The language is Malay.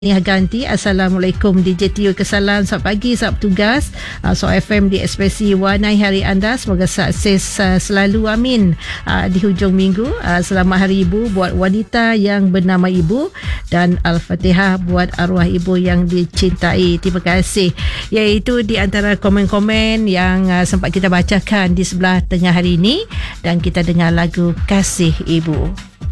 Nia Ganti. Assalamualaikum DJ Tio, kesalan, selamat pagi, selamat bertugas. So FM di Ekspresi warnai hari anda, semoga sukses selalu, amin. Di hujung minggu, selamat hari ibu buat wanita yang bernama ibu, dan Al-Fatihah buat arwah ibu yang dicintai. Terima kasih. Iaitu di antara komen-komen yang sempat kita bacakan di sebelah tengah hari ini, dan kita dengar lagu Kasih Ibu.